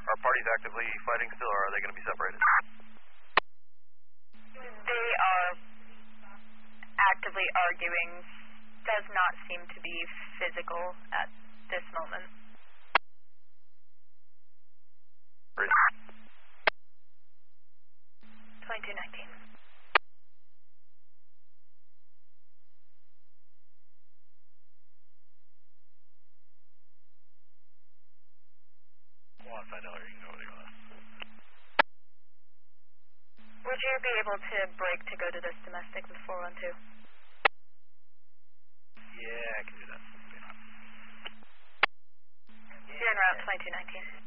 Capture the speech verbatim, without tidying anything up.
are parties actively fighting still, or are they going to be separated? They are actively arguing. Does not seem to be physical at this moment. twenty-two nineteen. Well, if I know her, you can go with us. Would you be able to break to go to this domestic with four one two? Yeah, I can do that. You're en route twenty-two nineteen.